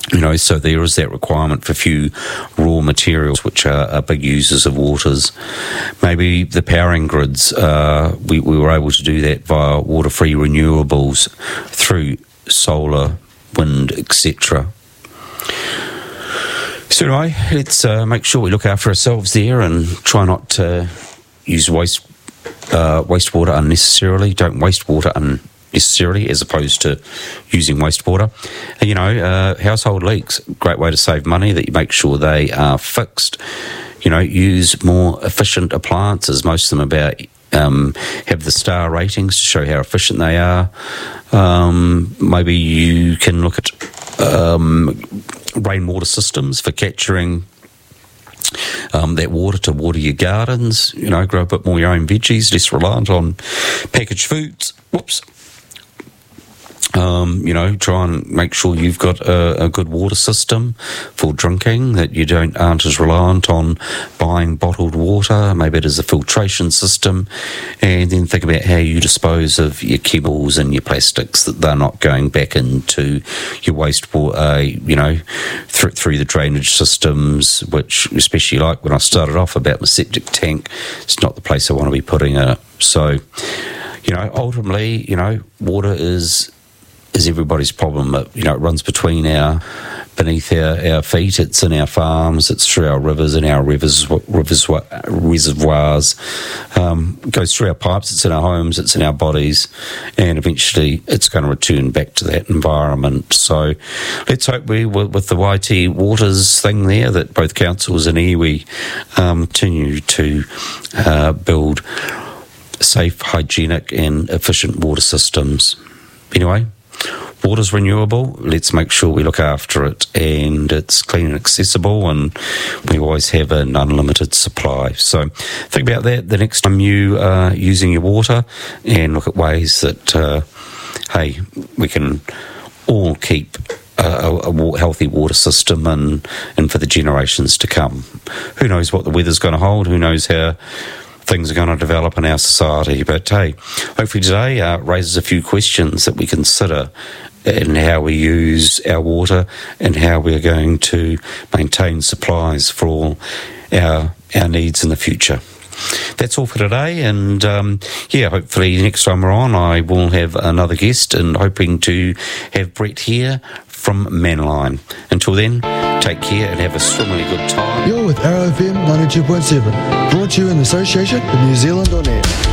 So there is that requirement for few raw materials, which are big users of waters. Maybe the powering grids, we were able to do that via water-free renewables through solar, wind, etc. So anyway, let's make sure we look after ourselves there and try not to use wastewater unnecessarily. Don't waste water unnecessarily, as opposed to using wastewater. And, household leaks, great way to save money, that you make sure they are fixed. Use more efficient appliances. Most of them have the star ratings to show how efficient they are. Maybe you can look at rainwater systems for capturing that water to water your gardens. Grow a bit more your own veggies, less reliant on packaged foods. Try and make sure you've got a good water system for drinking, that you aren't as reliant on buying bottled water. Maybe it is a filtration system, and then think about how you dispose of your chemicals and your plastics, that they're not going back into your wastewater, through the drainage systems, which, especially like when I started off about my septic tank, it's not the place I want to be putting it. So, ultimately, water is everybody's problem. It runs beneath our feet. It's in our farms. It's through our rivers and our reservoirs. Goes through our pipes. It's in our homes. It's in our bodies, and eventually it's going to return back to that environment. So let's hope with the YT Waters thing there, that both councils and iwi continue to build safe, hygienic and efficient water systems. Anyway, water's renewable. Let's make sure we look after it, and it's clean and accessible, and we always have an unlimited supply. So think about that the next time you are using your water, and look at ways that, we can all keep a healthy water system and for the generations to come. Who knows what the weather's going to hold? Who knows how things are going to develop in our society? But hey, hopefully today raises a few questions that we consider in how we use our water and how we're going to maintain supplies for all our needs in the future. That's all for today, and hopefully next time we're on I will have another guest, and hoping to have Brett here from Manline. Until then, take care and have a swimmingly good time. You're with Arrow FM 92.7, brought to you in association with New Zealand On Air.